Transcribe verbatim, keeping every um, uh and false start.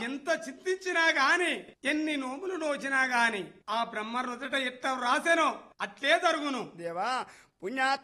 ఎంత చింతించినా గాని ఎన్ని నోములు నోచినా గాని ఆ బ్రహ్మ రుదట ఎట్ట రాసెనో అట్లే జరుగును దేవా పుణ్యాత్మ